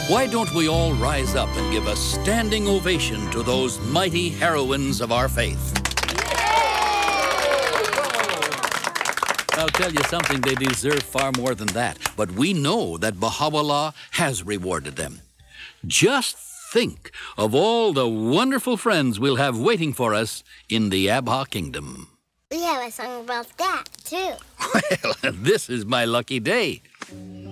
Why don't we all rise up and give a standing ovation to those mighty heroines of our faith? I'll tell you something, they deserve far more than that. But we know that Baha'u'llah has rewarded them. Just think of all the wonderful friends we'll have waiting for us in the Abha Kingdom. We have a song about that, too. Well, this is my lucky day.